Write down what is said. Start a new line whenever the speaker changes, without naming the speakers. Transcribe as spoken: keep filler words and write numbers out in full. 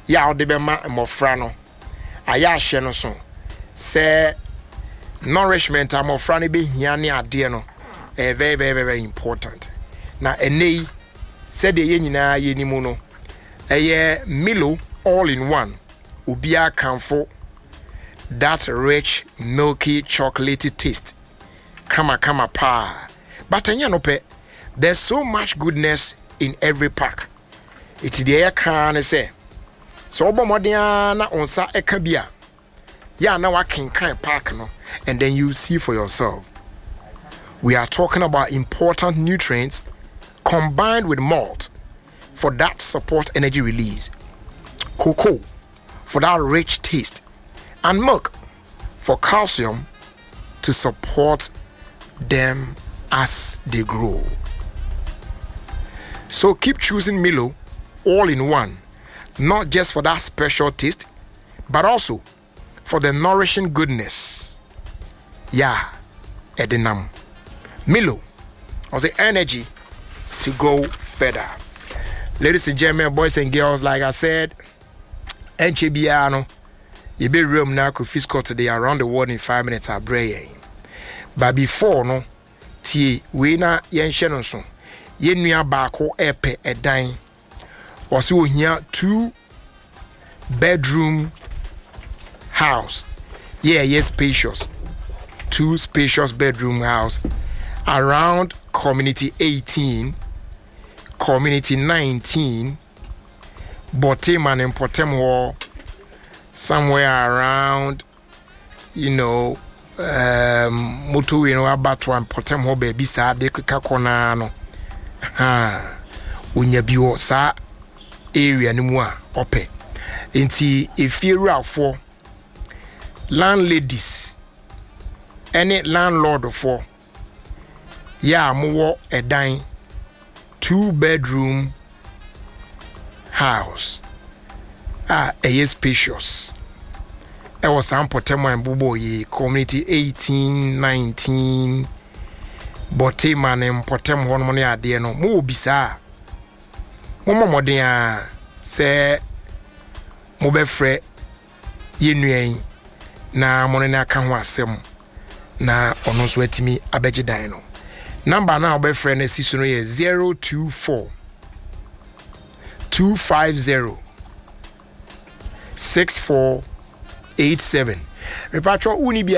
ya ode be ma mmofra no aya ahye no so say nourishment amofra no be hia ne ade no eh very very very important na enei said the ye nyina ye ni mu no eh Milo all in one ubia kanfo that rich milky chocolatey taste kama kama pa but enya no pe there's so much goodness in every pack it the air can say so obomodia na onsa eka bia ya na wa kenkan pack no and then you see for yourself. We are talking about important nutrients combined with malt for that support energy release, cocoa for that rich taste, and milk for calcium to support them as they grow. So keep choosing Milo all in one, not just for that special taste, but also for the nourishing goodness. Yeah, Edenam. Milo has the energy to go further. Ladies and gentlemen, boys and girls, like I said, N H B I no, you be room now could fiscal today around the world in five minutes at Bray. But before no, T we na yen shenonson, yen nua bako epe a dine. Was you here two bedroom house? Yeah, yes, spacious. Two spacious bedroom house around community eighteen, community nineteen, Botem and Potem Hall, somewhere around, you know, um, Mutu, you know, about one Potem Hall, baby, sa de Kakonano. Ha, Unyabiwo, sa area nimwa, ope. Inti, if you're out for landladies, any landlord for yeah more a dine two bedroom house ah a spacious it was some potemo and bubo ye community eighteen nineteen Boteman and potem one money ade no mo bisa mo modern say mo be frɛ ye nuan na mo na ka ho asɛm na ono so atimi abegye dan no number na obe friend asisu no ye zero two four two five zero six four eight seven repatcho uni